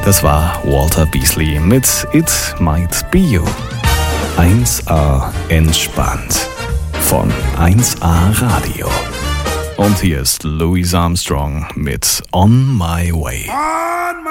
Das war Walter Beasley mit It Might Be You. 1A entspannt von 1A Radio. Und hier ist Louis Armstrong mit On My Way.